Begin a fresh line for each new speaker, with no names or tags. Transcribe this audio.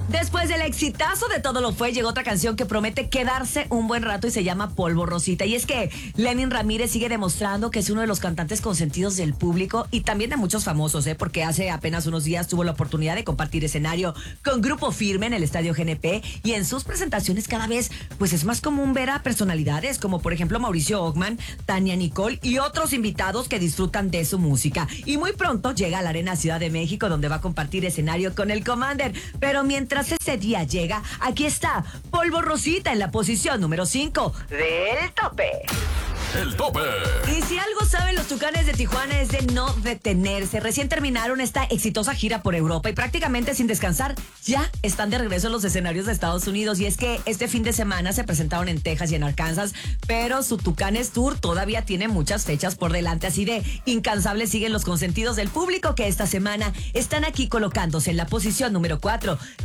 Después del exitazo de Todo lo Fue, llegó otra canción que promete quedarse un buen rato y se llama Polvo Rosita. Y es que Lenin Ramírez sigue demostrando que es uno de los cantantes consentidos del público y también de muchos famosos, porque hace apenas unos días tuvo la oportunidad de compartir escenario con Grupo Firme en el Estadio GNP, y en sus presentaciones cada vez pues es más común ver a personalidades como por ejemplo Mauricio Ockman, Tania Nicole y otros invitados que disfrutan de su música. Y muy pronto llega a la Arena Ciudad de México, donde va a compartir escenario con el Commander. Pero mientras ese día llega, aquí está Polvo Rosita en la posición número 5 del tope.
El tope.
Y si algo saben los Tucanes de Tijuana es de no detenerse. Recién terminaron esta exitosa gira por Europa y prácticamente sin descansar ya están de regreso en los escenarios de Estados Unidos. Y es que este fin de semana se presentaron en Texas y en Arkansas, pero su Tucanes Tour todavía tiene muchas fechas por delante. Así de incansables siguen los consentidos del público, que esta semana están aquí colocándose en la posición número 4